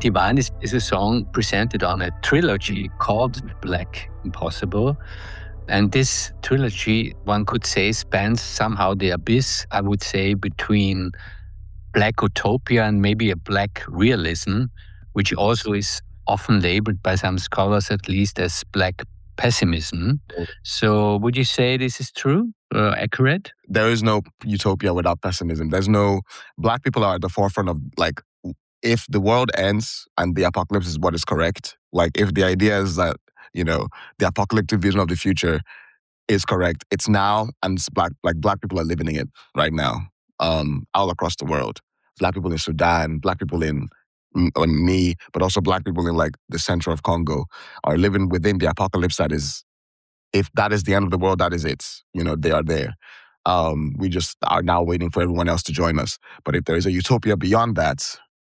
Divine is a song presented on a trilogy called Black Impossible. And this trilogy, one could say, spans somehow the abyss, I would say, between black utopia and maybe a black realism, which also is often labeled by some scholars at least as black pessimism. So would you say this is true, accurate? There is no utopia without pessimism. Black people are at the forefront of, like, if the world ends and the apocalypse is what is correct, like if the idea is that, the apocalyptic vision of the future is correct, it's now, and it's black people are living it right now, all across the world. Black people in Sudan, black people in me, but also black people in like the center of Congo are living within the apocalypse that is, if that is the end of the world, that is it. They are there. We just are now waiting for everyone else to join us. But if there is a utopia beyond that,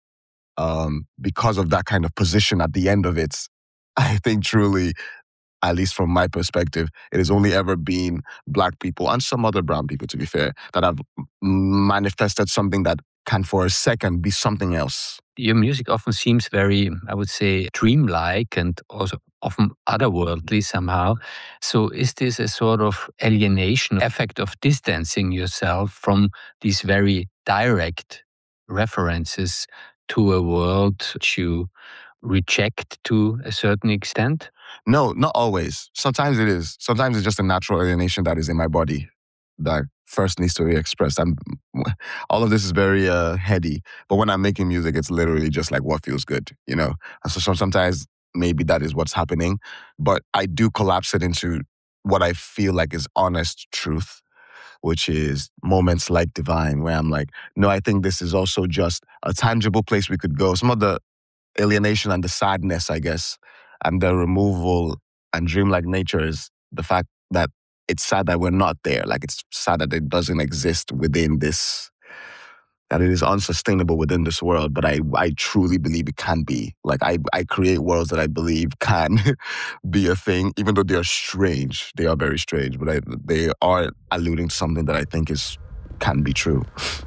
because of that kind of position at the end of it, I think truly, at least from my perspective, it has only ever been black people and some other brown people, to be fair, that have manifested something that can for a second be something else. Your music often seems very, I would say, dreamlike and also often otherworldly somehow. So is this a sort of alienation effect of distancing yourself from these very direct references to a world which you reject to a certain extent? No, not always. Sometimes it is. Sometimes it's just a natural alienation that is in my body that first needs to be expressed. All of this is very heady, but when I'm making music, it's literally just like what feels good, And so sometimes maybe that is what's happening, but I do collapse it into what I feel like is honest truth, which is moments like Divine, where I'm like, no, I think this is also just a tangible place we could go. Some of the alienation and the sadness, I guess, and the removal and dreamlike nature is the fact that it's sad that we're not there. Like, it's sad that it doesn't exist within this, that it is unsustainable within this world. But I truly believe it can be. Like, I create worlds that I believe can be a thing, even though they are strange. They are very strange, but they are alluding to something that I think can be true.